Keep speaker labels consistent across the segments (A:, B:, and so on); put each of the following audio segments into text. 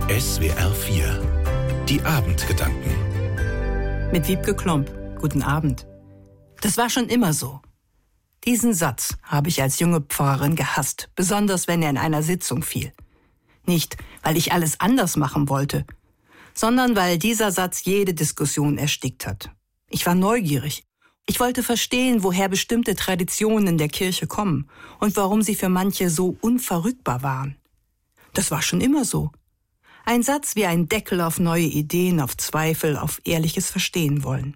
A: SWR 4. Die Abendgedanken.
B: Mit Wiebke Klomp. Guten Abend. Das war schon immer so. Diesen Satz habe ich als junge Pfarrerin gehasst, besonders wenn er in einer Sitzung fiel. Nicht, weil ich alles anders machen wollte, sondern weil dieser Satz jede Diskussion erstickt hat. Ich war neugierig. Ich wollte verstehen, woher bestimmte Traditionen der Kirche kommen und warum sie für manche so unverrückbar waren. Das war schon immer so. Ein Satz wie ein Deckel auf neue Ideen, auf Zweifel, auf ehrliches Verstehen wollen.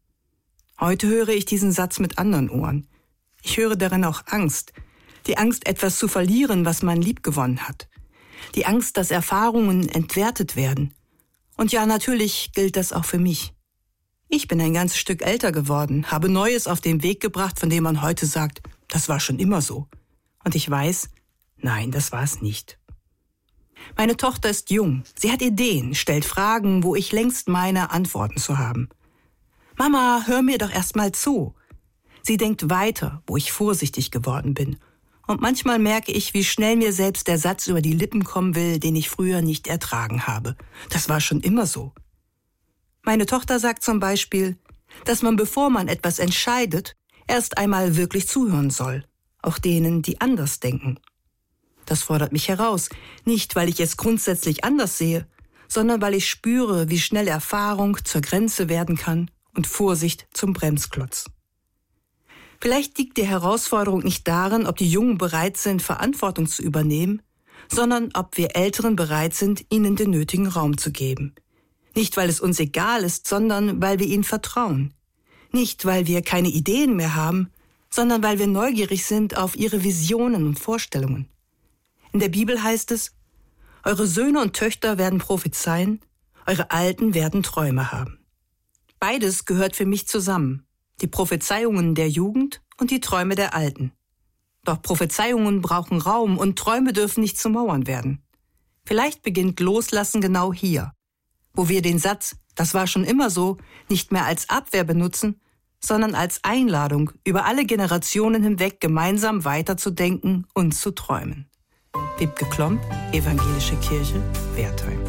B: Heute höre ich diesen Satz mit anderen Ohren. Ich höre darin auch Angst. Die Angst, etwas zu verlieren, was man liebgewonnen hat. Die Angst, dass Erfahrungen entwertet werden. Und ja, natürlich gilt das auch für mich. Ich bin ein ganzes Stück älter geworden, habe Neues auf den Weg gebracht, von dem man heute sagt, das war schon immer so. Und ich weiß, nein, das war es nicht. Meine Tochter ist jung, sie hat Ideen, stellt Fragen, wo ich längst meine, Antworten zu haben. Mama, hör mir doch erst mal zu. Sie denkt weiter, wo ich vorsichtig geworden bin. Und manchmal merke ich, wie schnell mir selbst der Satz über die Lippen kommen will, den ich früher nicht ertragen habe. Das war schon immer so. Meine Tochter sagt zum Beispiel, dass man, bevor man etwas entscheidet, erst einmal wirklich zuhören soll. Auch denen, die anders denken. Das fordert mich heraus, nicht weil ich es grundsätzlich anders sehe, sondern weil ich spüre, wie schnell Erfahrung zur Grenze werden kann und Vorsicht zum Bremsklotz. Vielleicht liegt die Herausforderung nicht darin, ob die Jungen bereit sind, Verantwortung zu übernehmen, sondern ob wir Älteren bereit sind, ihnen den nötigen Raum zu geben. Nicht, weil es uns egal ist, sondern weil wir ihnen vertrauen. Nicht, weil wir keine Ideen mehr haben, sondern weil wir neugierig sind auf ihre Visionen und Vorstellungen. In der Bibel heißt es, eure Söhne und Töchter werden prophezeien, eure Alten werden Träume haben. Beides gehört für mich zusammen, die Prophezeiungen der Jugend und die Träume der Alten. Doch Prophezeiungen brauchen Raum und Träume dürfen nicht zu Mauern werden. Vielleicht beginnt Loslassen genau hier, wo wir den Satz, das war schon immer so, nicht mehr als Abwehr benutzen, sondern als Einladung, über alle Generationen hinweg gemeinsam weiterzudenken und zu träumen. Wiebke Klomp, Evangelische Kirche, Wertheim.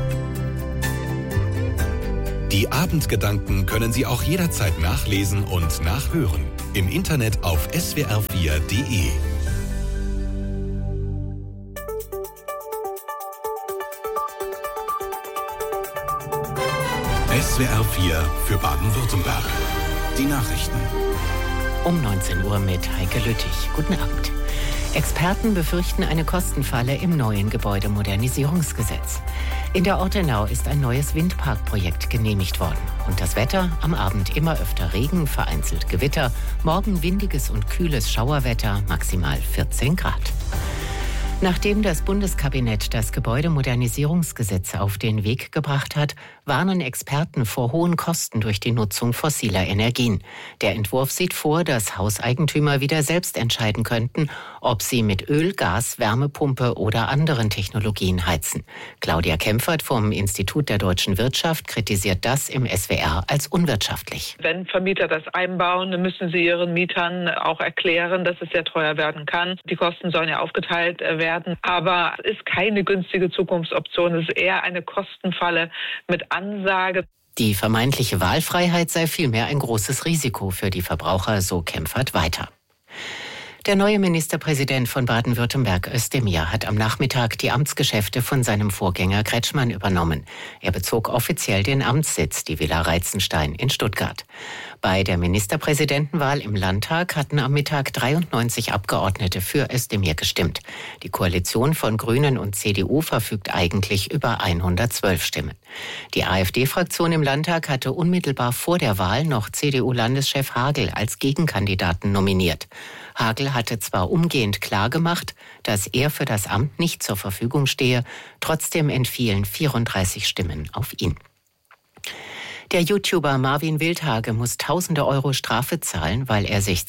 A: Die Abendgedanken können Sie auch jederzeit nachlesen und nachhören. Im Internet auf swr4.de. SWR 4 für Baden-Württemberg. Die Nachrichten.
C: Um 19 Uhr mit Heike Lüttich. Guten Abend. Experten befürchten eine Kostenfalle im neuen Gebäudemodernisierungsgesetz. In der Ortenau ist ein neues Windparkprojekt genehmigt worden. Und das Wetter? Am Abend immer öfter Regen, vereinzelt Gewitter. Morgen windiges und kühles Schauerwetter, maximal 14 Grad. Nachdem das Bundeskabinett das Gebäudemodernisierungsgesetz auf den Weg gebracht hat, warnen Experten vor hohen Kosten durch die Nutzung fossiler Energien. Der Entwurf sieht vor, dass Hauseigentümer wieder selbst entscheiden könnten, ob sie mit Öl, Gas, Wärmepumpe oder anderen Technologien heizen. Claudia Kempfert vom Institut der deutschen Wirtschaft kritisiert das im SWR als unwirtschaftlich.
D: Wenn Vermieter das einbauen, dann müssen sie ihren Mietern auch erklären, dass es sehr teuer werden kann. Die Kosten sollen ja aufgeteilt werden. Aber es ist keine günstige Zukunftsoption. Es ist eher eine Kostenfalle mit Ansage.
C: Die vermeintliche Wahlfreiheit sei vielmehr ein großes Risiko für die Verbraucher, so Kempfert weiter. Der neue Ministerpräsident von Baden-Württemberg, Özdemir, hat am Nachmittag die Amtsgeschäfte von seinem Vorgänger Kretschmann übernommen. Er bezog offiziell den Amtssitz, die Villa Reitzenstein in Stuttgart. Bei der Ministerpräsidentenwahl im Landtag hatten am Mittag 93 Abgeordnete für Özdemir gestimmt. Die Koalition von Grünen und CDU verfügt eigentlich über 112 Stimmen. Die AfD-Fraktion im Landtag hatte unmittelbar vor der Wahl noch CDU-Landeschef Hagel als Gegenkandidaten nominiert. Hagel hatte zwar umgehend klargemacht, dass er für das Amt nicht zur Verfügung stehe, trotzdem entfielen 34 Stimmen auf ihn. Der YouTuber Marvin Wildhage muss tausende Euro Strafe zahlen, weil er sich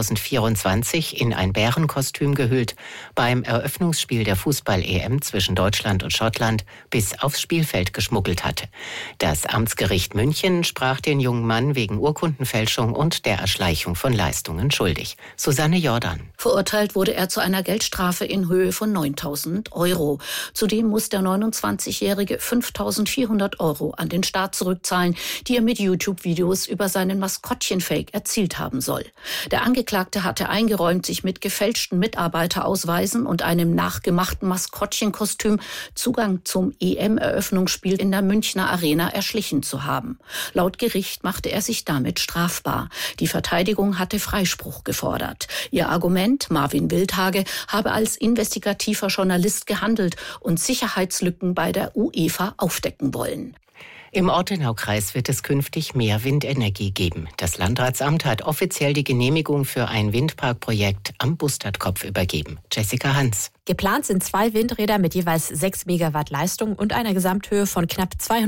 C: 2024 in ein Bärenkostüm gehüllt beim Eröffnungsspiel der Fußball-EM zwischen Deutschland und Schottland bis aufs Spielfeld geschmuggelt hatte. Das Amtsgericht München sprach den jungen Mann wegen Urkundenfälschung und der Erschleichung von Leistungen schuldig. Susanne Jordan.
E: Verurteilt wurde er zu einer Geldstrafe in Höhe von 9.000 Euro. Zudem muss der 29-Jährige 5.400 Euro an den Staat zurückzahlen, die er mit YouTube-Videos über seinen Maskottchen-Fake erzielt haben soll. Der Angeklagte hatte eingeräumt, sich mit gefälschten Mitarbeiterausweisen und einem nachgemachten Maskottchenkostüm Zugang zum EM-Eröffnungsspiel in der Münchner Arena erschlichen zu haben. Laut Gericht machte er sich damit strafbar. Die Verteidigung hatte Freispruch gefordert. Ihr Argument, Marvin Wildhage habe als investigativer Journalist gehandelt und Sicherheitslücken bei der UEFA aufdecken wollen.
C: Im Ortenaukreis wird es künftig mehr Windenergie geben. Das Landratsamt hat offiziell die Genehmigung für ein Windparkprojekt am Bustertkopf übergeben. Jessica Hans.
F: Geplant sind 2 Windräder mit jeweils 6 Megawatt Leistung und einer Gesamthöhe von knapp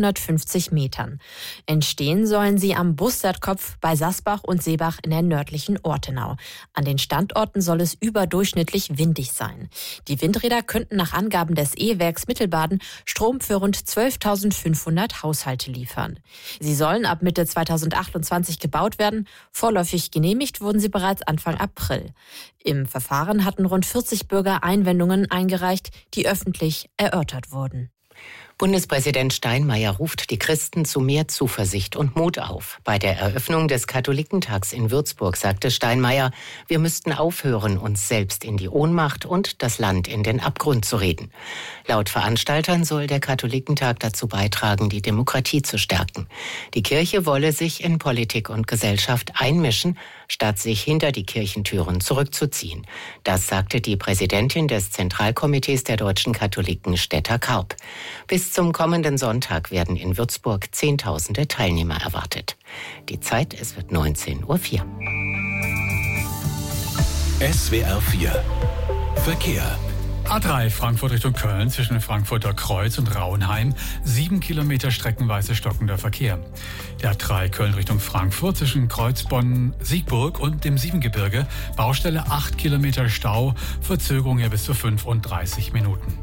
F: 250 Metern. Entstehen sollen sie am Bustertkopf bei Sasbach und Seebach in der nördlichen Ortenau. An den Standorten soll es überdurchschnittlich windig sein. Die Windräder könnten nach Angaben des E-Werks Mittelbaden Strom für rund 12.500 Haushalte liefern. Sie sollen ab Mitte 2028 gebaut werden. Vorläufig genehmigt wurden sie bereits Anfang April. Im Verfahren hatten rund 40 Bürger Einwendungen eingereicht, die öffentlich erörtert wurden.
C: Bundespräsident Steinmeier ruft die Christen zu mehr Zuversicht und Mut auf. Bei der Eröffnung des Katholikentags in Würzburg sagte Steinmeier, wir müssten aufhören, uns selbst in die Ohnmacht und das Land in den Abgrund zu reden. Laut Veranstaltern soll der Katholikentag dazu beitragen, die Demokratie zu stärken. Die Kirche wolle sich in Politik und Gesellschaft einmischen, statt sich hinter die Kirchentüren zurückzuziehen. Das sagte die Präsidentin des Zentralkomitees der deutschen Katholiken, Stetta Karp. Bis zum kommenden Sonntag werden in Würzburg Zehntausende Teilnehmer erwartet. Die Zeit, es wird 19:04 Uhr.
A: SWR 4 Verkehr.
G: A3 Frankfurt Richtung Köln zwischen Frankfurter Kreuz und Rauenheim 7 Kilometer streckenweise stockender Verkehr. Der A3 Köln Richtung Frankfurt zwischen Kreuzbonn-Siegburg und dem Siebengebirge Baustelle 8 Kilometer Stau, Verzögerung hier bis zu 35 Minuten.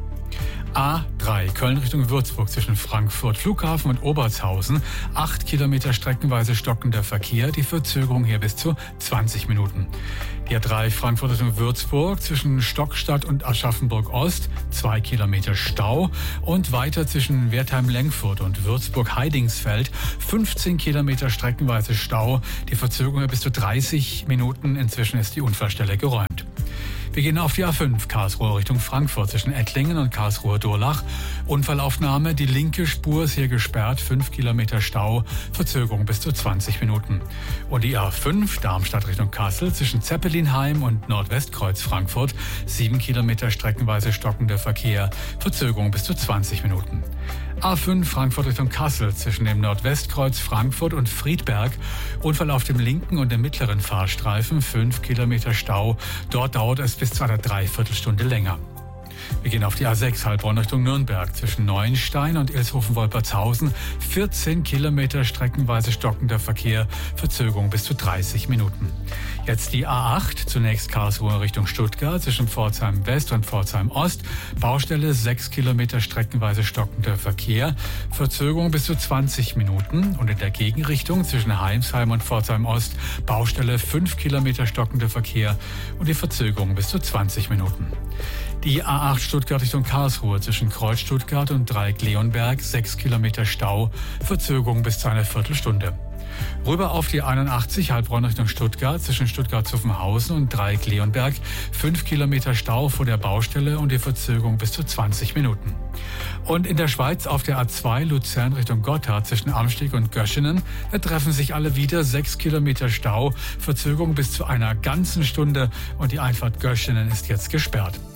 G: A3 Köln Richtung Würzburg zwischen Frankfurt Flughafen und Obertshausen 8 Kilometer streckenweise stockender Verkehr, die Verzögerung hier bis zu 20 Minuten. Die A3 Frankfurt Richtung Würzburg zwischen Stockstadt und Aschaffenburg-Ost 2 Kilometer Stau und weiter zwischen Wertheim-Lengfurt und Würzburg-Heidingsfeld 15 Kilometer streckenweise Stau, die Verzögerung hier bis zu 30 Minuten. Inzwischen ist die Unfallstelle geräumt. Wir gehen auf die A5 Karlsruhe Richtung Frankfurt zwischen Ettlingen und Karlsruhe-Durlach. Unfallaufnahme, die linke Spur ist hier gesperrt, 5 Kilometer Stau, Verzögerung bis zu 20 Minuten. Und die A5 Darmstadt Richtung Kassel zwischen Zeppelinheim und Nordwestkreuz Frankfurt 7 Kilometer streckenweise stockender Verkehr, Verzögerung bis zu 20 Minuten. A5 Frankfurt Richtung Kassel zwischen dem Nordwestkreuz Frankfurt und Friedberg. Unfall auf dem linken und dem mittleren Fahrstreifen, 5 Kilometer Stau. Dort dauert es bis zu einer Dreiviertelstunde länger. Wir gehen auf die A6 Heilbronn Richtung Nürnberg zwischen Neuenstein und Ilshofen-Wolpertshausen 14 Kilometer streckenweise stockender Verkehr, Verzögerung bis zu 30 Minuten. Jetzt die A8, zunächst Karlsruhe Richtung Stuttgart zwischen Pforzheim West und Pforzheim Ost, Baustelle 6 Kilometer streckenweise stockender Verkehr, Verzögerung bis zu 20 Minuten und in der Gegenrichtung zwischen Heimsheim und Pforzheim Ost, Baustelle 5 Kilometer stockender Verkehr und die Verzögerung bis zu 20 Minuten. Die A8 Stuttgart Richtung Karlsruhe zwischen Kreuz Stuttgart und Dreieck-Leonberg 6 Kilometer Stau, Verzögerung bis zu einer Viertelstunde. Rüber auf die 81 Heilbronn Richtung Stuttgart zwischen Stuttgart-Zuffenhausen und Dreieck-Leonberg 5 Kilometer Stau vor der Baustelle und die Verzögerung bis zu 20 Minuten. Und in der Schweiz auf der A2 Luzern Richtung Gotthard zwischen Amsteg und Göschenen, da treffen sich alle wieder 6 Kilometer Stau, Verzögerung bis zu einer ganzen Stunde und die Einfahrt Göschenen ist jetzt gesperrt.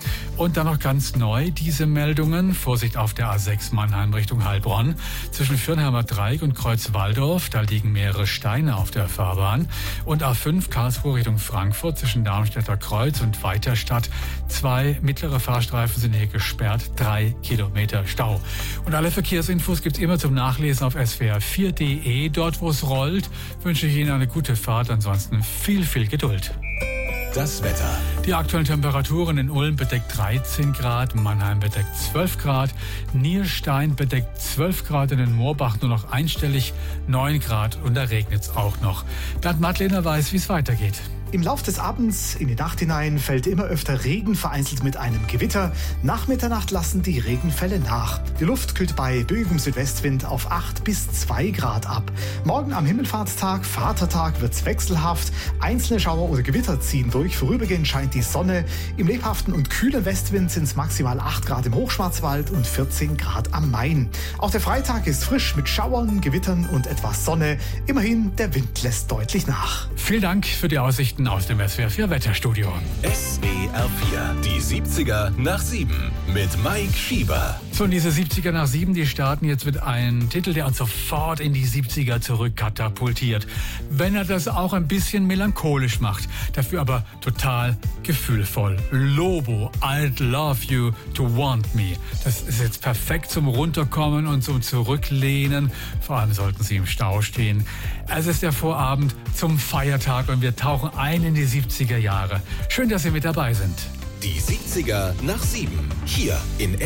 G: Und dann noch ganz neu diese Meldungen. Vorsicht auf der A6 Mannheim Richtung Heilbronn. Zwischen Fürnheimer Dreieck und Kreuzwaldorf, da liegen mehrere Steine auf der Fahrbahn. Und A5 Karlsruhe Richtung Frankfurt zwischen Darmstädter Kreuz und Weiterstadt. 2 mittlere Fahrstreifen sind hier gesperrt, 3 Kilometer Stau. Und alle Verkehrsinfos gibt's immer zum Nachlesen auf swr4.de. Dort, wo es rollt, wünsche ich Ihnen eine gute Fahrt. Ansonsten viel Geduld.
A: Das Wetter.
G: Die aktuellen Temperaturen: in Ulm bedeckt 13 Grad, Mannheim bedeckt 12 Grad, Nierstein bedeckt 12 Grad, in den Moorbach nur noch einstellig 9 Grad und da regnet es auch noch. Bernd Madlener weiß, wie es weitergeht.
H: Im Lauf des Abends in die Nacht hinein fällt immer öfter Regen, vereinzelt mit einem Gewitter. Nach Mitternacht lassen die Regenfälle nach. Die Luft kühlt bei böigem Südwestwind auf 8 bis 2 Grad ab. Morgen am Himmelfahrtstag, Vatertag, wird's wechselhaft. Einzelne Schauer oder Gewitter ziehen durch. Vorübergehend scheint die Sonne. Im lebhaften und kühlen Westwind sind es maximal 8 Grad im Hochschwarzwald und 14 Grad am Main. Auch der Freitag ist frisch mit Schauern, Gewittern und etwas Sonne. Immerhin, der Wind lässt deutlich nach.
G: Vielen Dank für die Aussichten aus dem SWR4 Wetterstudio.
A: SWR4, die 70er nach 7 mit Mike Schieber.
G: So, und diese 70er nach 7, die starten jetzt mit einem Titel, der uns sofort in die 70er zurückkatapultiert. Wenn er das auch ein bisschen melancholisch macht, dafür aber total gefühlvoll. Lobo, I'd love you to want me. Das ist jetzt perfekt zum Runterkommen und zum Zurücklehnen. Vor allem sollten Sie im Stau stehen. Es ist der Vorabend zum Feiertag und wir tauchen ein in die 70er Jahre. Schön, dass Sie mit dabei sind.
A: Die 70er nach 7, hier in